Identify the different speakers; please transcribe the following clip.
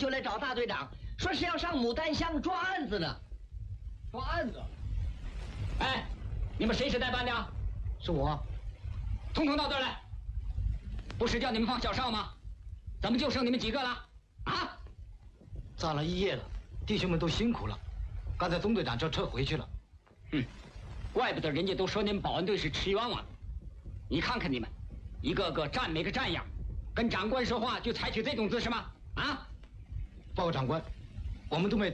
Speaker 1: 就来找大队长，说是要上牡丹乡抓案子呢。
Speaker 2: 抓案子？
Speaker 3: 哎，你们谁是代办的？
Speaker 2: 是我。
Speaker 3: 统统到这儿来！不是叫你们放小哨吗？怎么就剩你们几个了？啊！
Speaker 2: 站了一夜了，弟兄们都辛苦了。刚才总队长叫车回去了。
Speaker 3: 怪不得人家都说你们保安队是吃冤枉的。你看看你们，一个个站没个站样，跟长官说话就采取这种姿势吗？啊！
Speaker 2: 报告长官，我们都没